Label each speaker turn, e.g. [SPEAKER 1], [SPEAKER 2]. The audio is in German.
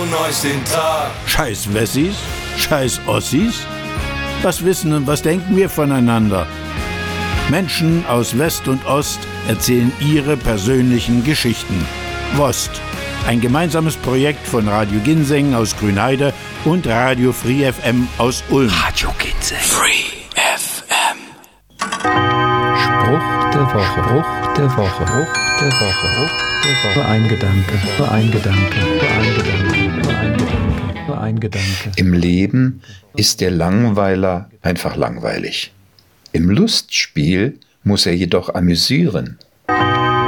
[SPEAKER 1] von euch den Tag.
[SPEAKER 2] Scheiß Wessis, scheiß Ossis. Was wissen und was denken wir voneinander? Menschen aus West und Ost erzählen ihre persönlichen Geschichten. WOST, ein gemeinsames Projekt von Radio Ginseng aus Grünheide und Radio Free FM aus Ulm.
[SPEAKER 1] Radio Ginseng. Free FM.
[SPEAKER 3] Spruch der Woche. Spruch der Woche. Spruch der Woche. Spruch der Woche. Nur ein Gedanke. Nur ein Gedanke. Nur ein Gedanke. Nur ein Gedanke. Nur ein Gedanke.
[SPEAKER 4] Im Leben ist der Langweiler einfach langweilig. Im Lustspiel muss er jedoch amüsieren.